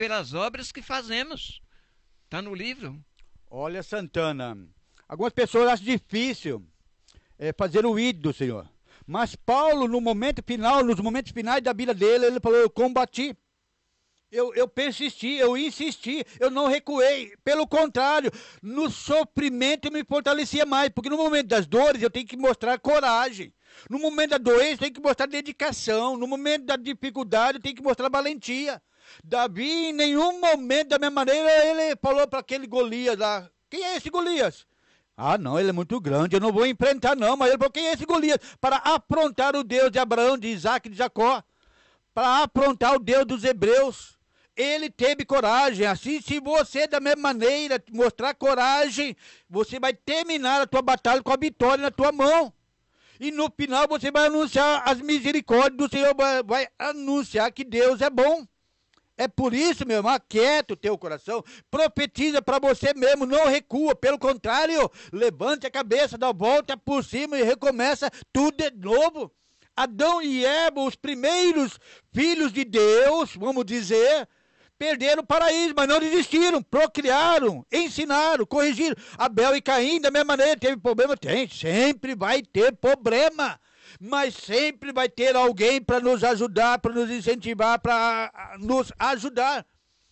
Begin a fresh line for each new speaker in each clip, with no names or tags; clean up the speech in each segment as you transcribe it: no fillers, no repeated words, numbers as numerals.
pelas obras que fazemos. Está no livro.
Olha, Santana, algumas pessoas acham difícil fazer o ídolo do Senhor. Mas Paulo, no momento final, nos momentos finais da vida dele, ele falou: eu combati. Eu persisti, eu insisti, eu não recuei. Pelo contrário, no sofrimento eu me fortalecia mais, porque no momento das dores eu tenho que mostrar coragem. No momento da doença eu tenho que mostrar dedicação. No momento da dificuldade eu tenho que mostrar valentia. Davi, em nenhum momento da minha maneira, ele falou para aquele Golias lá: quem é esse Golias? Ah, não, ele é muito grande, eu não vou enfrentar não. Mas ele falou: quem é esse Golias? Para afrontar o Deus de Abraão, de Isaac e de Jacó. Para afrontar o Deus dos hebreus. Ele teve coragem. Assim, se você da mesma maneira mostrar coragem, você vai terminar a tua batalha com a vitória na tua mão. E no final você vai anunciar as misericórdias do Senhor, vai anunciar que Deus é bom. É por isso, meu irmão, aquieta o teu coração, profetiza para você mesmo, não recua, pelo contrário, levante a cabeça, dá a volta por cima e recomeça tudo de novo. Adão e Eva, os primeiros filhos de Deus, vamos dizer, perderam o paraíso, mas não desistiram, procriaram, ensinaram, corrigiram. Abel e Caim, da mesma maneira, teve problema? Tem, sempre vai ter problema. Mas sempre vai ter alguém para nos ajudar, para nos incentivar, para nos ajudar.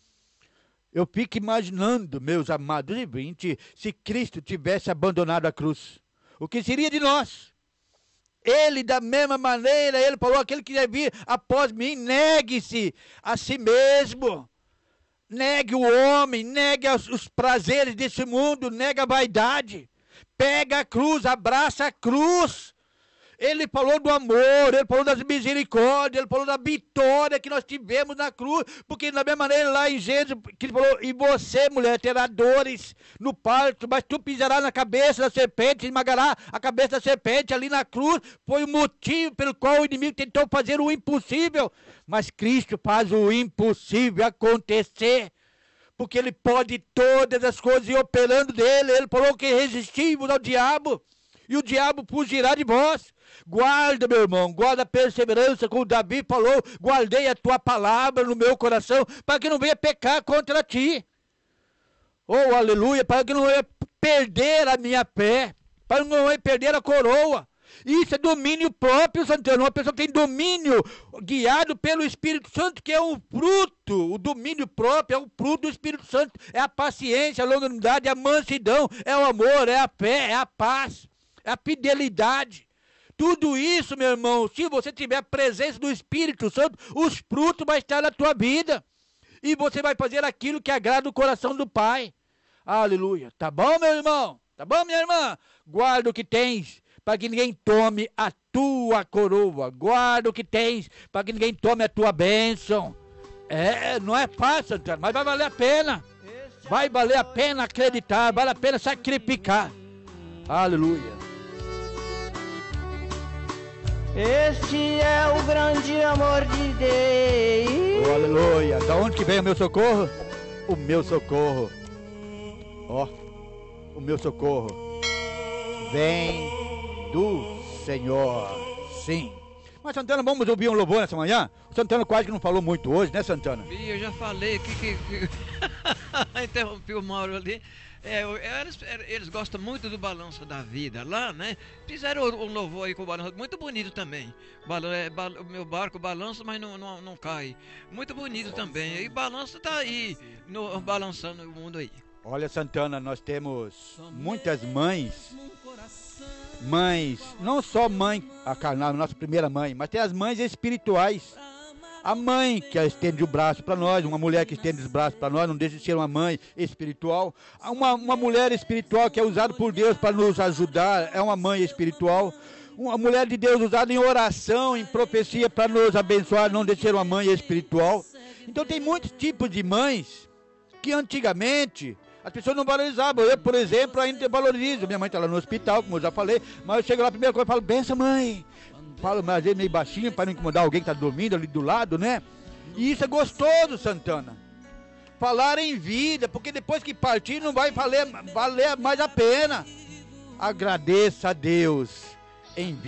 Eu fico imaginando, meus amados ouvintes, se Cristo tivesse abandonado a cruz, o que seria de nós? Ele, da mesma maneira, ele falou: aquele que quer vir após mim, negue-se a si mesmo. Negue o homem, negue os prazeres desse mundo, negue a vaidade. Pega a cruz, abraça a cruz. Ele falou do amor, ele falou das misericórdias, ele falou da vitória que nós tivemos na cruz, porque da mesma maneira lá em Gênesis, que ele falou: e você, mulher, terá dores no parto, mas tu pisarás na cabeça da serpente, esmagará a cabeça da serpente. Ali na cruz foi o motivo pelo qual o inimigo tentou fazer o impossível, mas Cristo faz o impossível acontecer, porque ele pode todas as coisas, e operando dele, ele falou que resistimos ao diabo, e o diabo fugirá de vós. Guarda, meu irmão, guarda a perseverança, como Davi falou: guardei a tua palavra no meu coração, para que não venha pecar contra ti. Oh, aleluia, para que não venha perder a minha fé, para que não venha perder a coroa. Isso é domínio próprio, Santana. Uma pessoa que tem domínio guiado pelo Espírito Santo, que é um fruto. O domínio próprio é um fruto do Espírito Santo. É a paciência, a longanimidade, a mansidão, é o amor, é a fé, é a paz, é a fidelidade. Tudo isso, meu irmão, se você tiver a presença do Espírito Santo, os frutos vão estar na tua vida. E você vai fazer aquilo que agrada o coração do Pai. Aleluia. Tá bom, meu irmão? Tá bom, minha irmã? Guarda o que tens, para que ninguém tome a tua coroa. Guarda o que tens, para que ninguém tome a tua bênção. Não é fácil, Santana, mas vai valer a pena. Vai valer a pena acreditar, vale a pena sacrificar. Aleluia.
Este é o grande amor de Deus.
Oh, aleluia. Da onde que vem o meu socorro? O meu socorro. Ó, o meu socorro vem do Senhor. Sim. Mas, Santana, vamos ouvir um louvor nessa manhã? O Santana quase que não falou muito hoje, né, Santana?
E eu já falei que... interrompi o Mauro ali. Eles gostam muito do balanço da vida lá, né? Fizeram um louvor aí com o balanço, muito bonito também. O meu barco balança, mas não cai. Muito bonito também. E balança tá aí, balançando o mundo aí.
Olha, Santana, nós temos muitas mães. Mães, não só mãe, a carnal, nossa primeira mãe, mas tem as mães espirituais. A mãe que estende o braço para nós, uma mulher que estende os braços para nós, não deixa de ser uma mãe espiritual. Uma mulher espiritual que é usada por Deus para nos ajudar, é uma mãe espiritual. Uma mulher de Deus usada em oração, em profecia para nos abençoar, não deixa de ser uma mãe espiritual. Então tem muitos tipos de mães que antigamente as pessoas não valorizavam. Eu, por exemplo, ainda valorizo. Minha mãe está lá no hospital, como eu já falei, mas eu chego lá, a primeira coisa, eu falo: benção, mãe. Falo, mas às vezes meio baixinho, para não incomodar alguém que está dormindo ali do lado, né? E isso é gostoso, Santana. Falar em vida, porque depois que partir não vai valer mais a pena. Agradeça a Deus em vida.